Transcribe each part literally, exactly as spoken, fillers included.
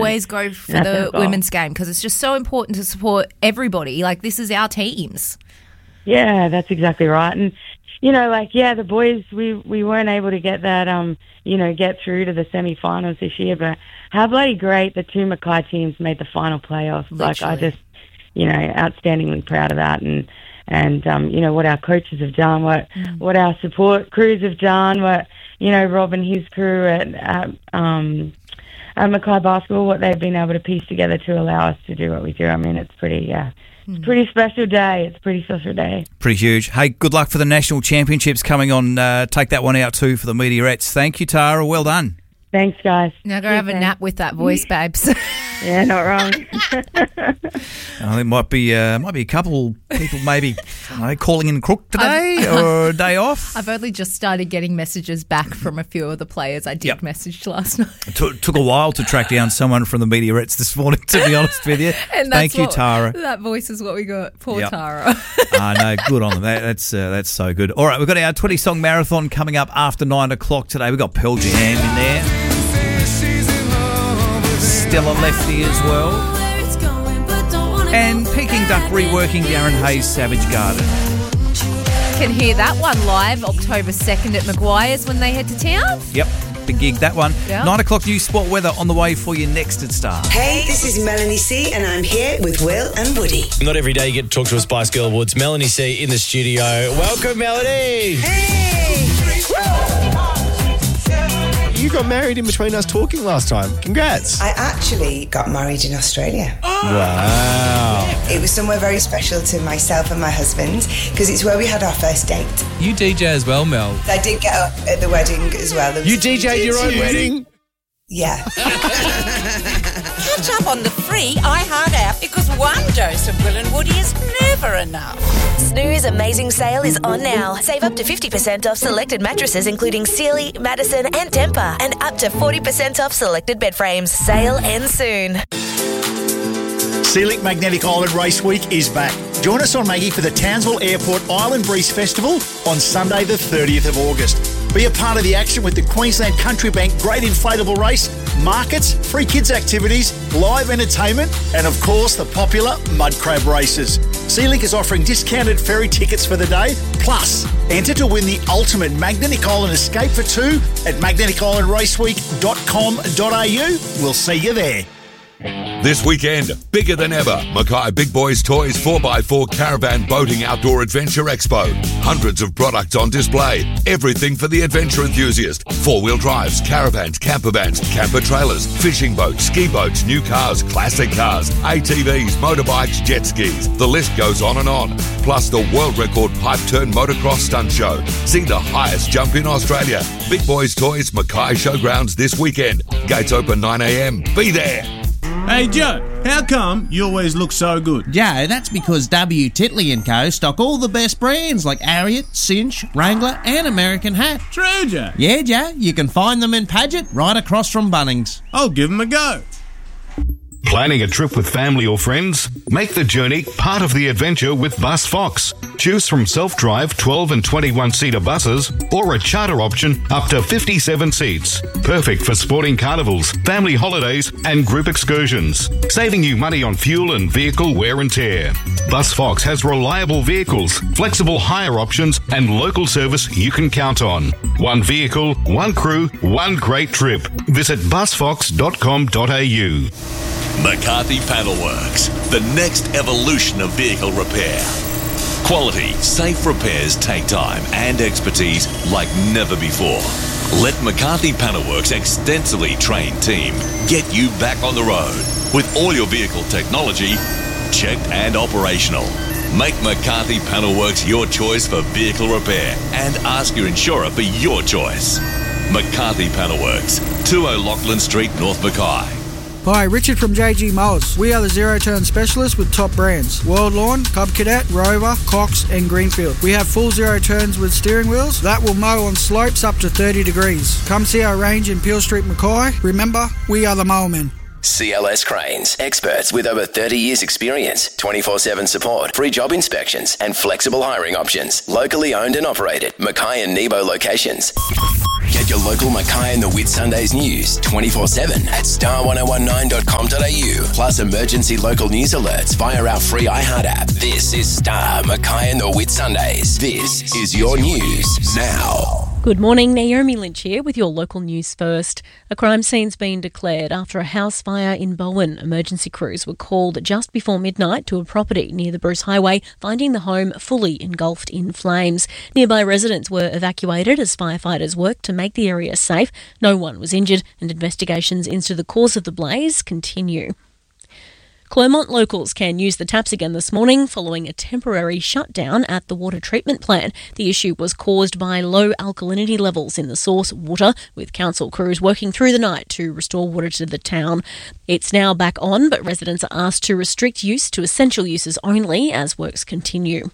always go for the women's game because it's just so important to support everybody. Like, this is our teams. Yeah, that's exactly right. And, you know, like, yeah, the boys, we, we weren't able to get that, um, you know, get through to the semi-finals this year, but how bloody great the two Mackay teams made the final playoff. Literally. Like, I just, you know, outstandingly proud of that. And, and um, you know, what our coaches have done, what mm. what our support crews have done, what, you know, Rob and his crew at, at, um, at Mackay Basketball, what they've been able to piece together to allow us to do what we do. I mean, it's pretty, yeah. It's a pretty special day. It's a pretty special day. Pretty huge. Hey, good luck for the National Championships coming on. Uh, take that one out too for the Meteorettes. Thank you, Tara. Well done. Thanks, guys. Now go have a nap with that voice, babes. Yeah, not wrong. Oh, there might be uh, might be a couple people maybe I don't know, calling in crook today or a day off. I've only just started getting messages back from a few of the players I did yep. message last night. It t- took a while to track down someone from the Meteorettes this morning, to be honest with you. And Thank you, what, Tara. That voice is what we got. Poor yep. Tara. Ah, no, good on them. That, that's uh, that's so good. All right, we've got our twenty-song marathon coming up after nine o'clock today. We've got Pearl Jam in there. Stella Lefty as well. And Peking Duck reworking Darren Hayes' Savage Garden. Can hear that one live October second at Maguire's when they head to town. Yep, big gig, that one. Yep. nine o'clock news sport weather on the way for you next at Star. Hey, this is Melanie C and I'm here with Will and Woody. Not every day you get to talk to a Spice Girl Awards. Melanie C in the studio. Welcome, Melanie. Hey. You got married in between us talking last time. Congrats. I actually got married in Australia. Oh. Wow. It was somewhere very special to myself and my husband because it's where we had our first date. You D J as well, Mel. I did get up at the wedding as well. You D J'd your own wedding? Yeah. Catch up on the free iHeart app because one dose of Will and Woody is never enough. Snooze Amazing Sale is on now. Save up to fifty percent off selected mattresses including Sealy, Madison and Tempur and up to forty percent off selected bed frames. Sale ends soon. Sealick Magnetic Island Race Week is back. Join us on Maggie for the Townsville Airport Island Breeze Festival on Sunday the thirtieth of August. Be a part of the action with the Queensland Country Bank Great Inflatable Race, markets, free kids activities, live entertainment, and of course the popular mud crab races. Sealick is offering discounted ferry tickets for the day, plus enter to win the ultimate Magnetic Island escape for two at magnetic island race week dot com dot a u. We'll see you there. This weekend, bigger than ever, Mackay Big Boys Toys four by four Caravan Boating Outdoor Adventure Expo. Hundreds of products on display. Everything for the adventure enthusiast. Four-wheel drives, caravans, camper vans, camper trailers, fishing boats, ski boats, new cars, classic cars, A T Vs, motorbikes, jet skis. The list goes on and on. Plus the world record pipe turn motocross stunt show. See the highest jump in Australia. Big Boys Toys Mackay Showgrounds this weekend. Gates open nine a.m. Be there. Hey Joe, how come you always look so good? Joe, that's because W. Titley and Co. stock all the best brands like Ariat, Cinch, Wrangler and American Hat. True, Joe? Yeah, Joe, you can find them in Paget right across from Bunnings. I'll give them a go. Planning a trip with family or friends? Make the journey part of the adventure with Bus Fox. Choose from self-drive twelve and twenty-one seater buses or a charter option up to fifty-seven seats. Perfect for sporting carnivals, family holidays and group excursions. Saving you money on fuel and vehicle wear and tear. Bus Fox has reliable vehicles, flexible hire options and local service you can count on. One vehicle, one crew, one great trip. Visit bus fox dot com dot a u. McCarthy Panelworks, the next evolution of vehicle repair. Quality, safe repairs take time and expertise like never before. Let McCarthy Panelworks' extensively trained team get you back on the road with all your vehicle technology checked and operational. Make McCarthy Panelworks your choice for vehicle repair and ask your insurer for your choice. McCarthy Panelworks, two O'Loughlin Street, North Mackay. Hi, Richard from J G Mowers. We are the zero-turn specialists with top brands. World Lawn, Cub Cadet, Rover, Cox and Greenfield. We have full zero turns with steering wheels that will mow on slopes up to thirty degrees. Come see our range in Peel Street, Mackay. Remember, we are the Mowermen. C L S Cranes, experts with over thirty years experience, twenty-four seven support, free job inspections and flexible hiring options. Locally owned and operated, Mackay and Nebo locations. Get your local Mackay and the Whitsundays news twenty-four seven at star ten nineteen dot com dot a u. Plus emergency local news alerts via our free iHeart app. This is Star, Mackay and the Whitsundays. This is your news now. Good morning, Naomi Lynch here with your local news first. A crime scene's been declared after a house fire in Bowen. Emergency crews were called just before midnight to a property near the Bruce Highway, finding the home fully engulfed in flames. Nearby residents were evacuated as firefighters worked to make the area safe. No one was injured and investigations into the cause of the blaze continue. Clermont locals can use the taps again this morning following a temporary shutdown at the water treatment plant. The issue was caused by low alkalinity levels in the source water, with council crews working through the night to restore water to the town. It's now back on, but residents are asked to restrict use to essential uses only as works continue.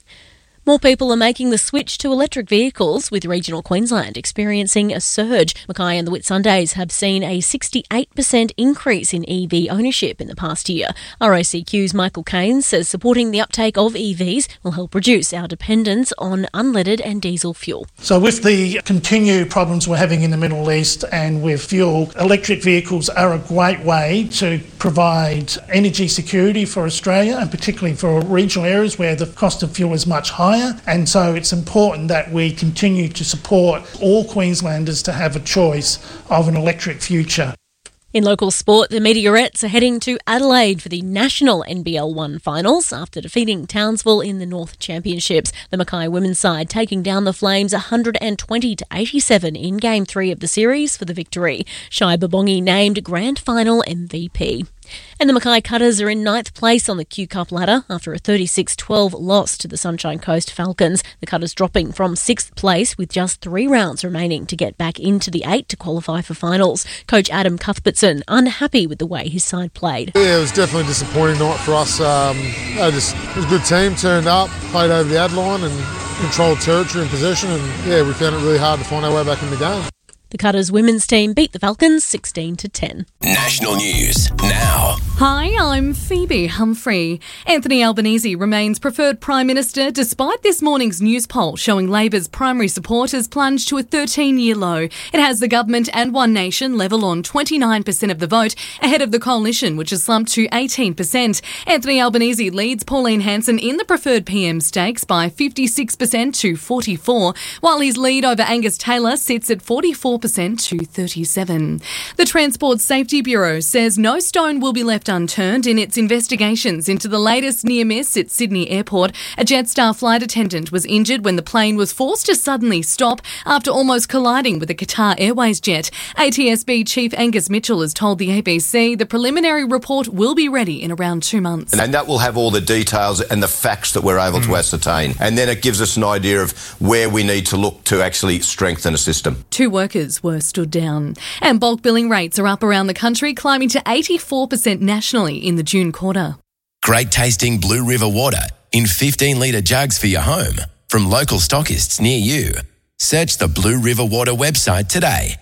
More people are making the switch to electric vehicles, with regional Queensland experiencing a surge. Mackay and the Whitsundays have seen a sixty-eight percent increase in E V ownership in the past year. R A C Q's Michael Keynes says supporting the uptake of E Vs will help reduce our dependence on unleaded and diesel fuel. So with the continued problems we're having in the Middle East and with fuel, electric vehicles are a great way to provide energy security for Australia, and particularly for regional areas where the cost of fuel is much higher. And so it's important that we continue to support all Queenslanders to have a choice of an electric future. In local sport, the Meteorettes are heading to Adelaide for the national N B L one finals after defeating Townsville in the North Championships. The Mackay women's side taking down the Flames one hundred twenty to eighty-seven in Game three of the series for the victory. Shai Babongi named Grand Final M V P. And the Mackay Cutters are in ninth place on the Q Cup ladder after a thirty-six twelve loss to the Sunshine Coast Falcons. The Cutters dropping from sixth place with just three rounds remaining to get back into the eight to qualify for finals. Coach Adam Cuthbertson unhappy with the way his side played. Yeah, it was definitely a disappointing night for us. Um, yeah, just, it was a good team, turned up, played over the ad line and controlled territory and possession, and yeah, we found it really hard to find our way back in the game. The Cutters women's team beat the Falcons sixteen to ten. National news now. Hi, I'm Phoebe Humphrey. Anthony Albanese remains preferred Prime Minister despite this morning's news poll showing Labor's primary support has plunged to a thirteen-year low. It has the government and One Nation level on twenty-nine percent of the vote, ahead of the coalition, which has slumped to eighteen percent. Anthony Albanese leads Pauline Hanson in the preferred P M stakes by fifty-six percent to forty-four, while his lead over Angus Taylor sits at forty-four percent to thirty-seven. The Transport Safety Bureau says no stone will be left unturned in its investigations into the latest near miss at Sydney Airport. A Jetstar flight attendant was injured when the plane was forced to suddenly stop after almost colliding with a Qatar Airways jet. A T S B Chief Angus Mitchell has told the A B C the preliminary report will be ready in around two months. And that will have all the details and the facts that we're able mm. to ascertain. And then it gives us an idea of where we need to look to actually strengthen a system. Two workers were stood down. And bulk billing rates are up around the country, climbing to eighty-four percent nationally in the June quarter. Great tasting Blue River water in fifteen litre jugs for your home from local stockists near you. Search the Blue River Water website today.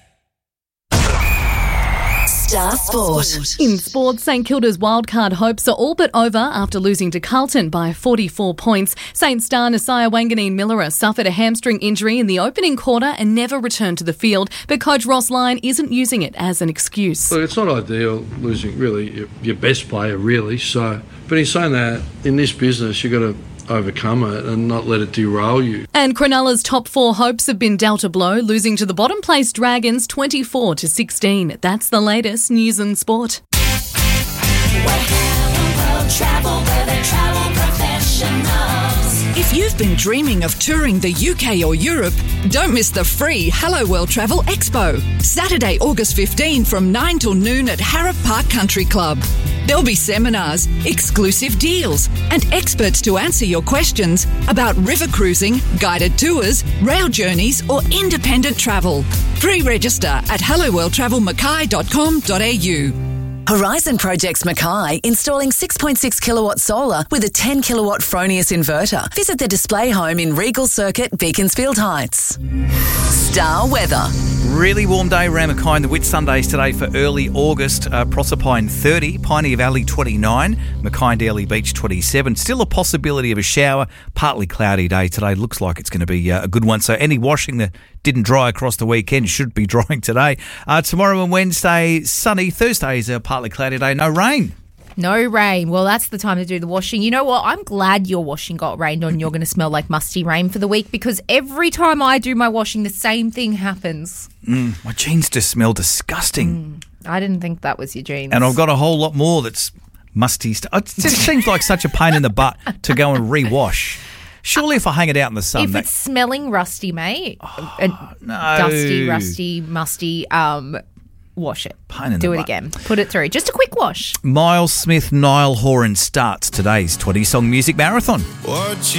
Star Sport. In sports, St Kilda's wildcard hopes are all but over after losing to Carlton by forty-four points. Saint star Nasiah Wanganeen-Millera suffered a hamstring injury in the opening quarter and never returned to the field, but coach Ross Lyon isn't using it as an excuse. Look, it's not ideal losing really your, your best player, really. So, but in saying that, in this business, you've got to overcome it and not let it derail you. And Cronulla's top four hopes have been dealt a blow, losing to the bottom place Dragons twenty-four to sixteen. That's the latest news and sport. If you've been dreaming of touring the U K or Europe, don't miss the free Hello World Travel Expo. Saturday, August fifteenth from nine till noon at Harrop Park Country Club. There'll be seminars, exclusive deals, and experts to answer your questions about river cruising, guided tours, rail journeys, or independent travel. Pre-register at hello world travel mackay dot com dot a u. Horizon Projects Mackay installing six point six kilowatt solar with a ten kilowatt Fronius inverter. Visit the display home in Regal Circuit, Beaconsfield Heights. Star weather. Really warm day around Mackay and the Whitsundays today for early August. Uh, Proserpine thirty, Pioneer Valley twenty-nine, Mackay and Daly Beach twenty-seven. Still a possibility of a shower, partly cloudy day today. Looks like it's going to be uh, a good one. So any washing the didn't dry across the weekend. Should be drying today. Uh, tomorrow and Wednesday, sunny. Thursday is a partly cloudy day. No rain. No rain. Well, that's the time to do the washing. You know what? I'm glad your washing got rained on. You're going to smell like musty rain for the week because every time I do my washing, the same thing happens. Mm, my jeans just smell disgusting. Mm, I didn't think that was your jeans. And I've got a whole lot more that's musty. St- it just seems like such a pain in the butt to go and re-wash. Surely if I hang it out in the sun... If that- it's smelling rusty, mate, oh, uh, no. dusty, rusty, musty, um, wash it. Pain in do the it butt. again. Put it through. Just a quick wash. Miles Smith, Niall Horan starts today's twenty-song music marathon. What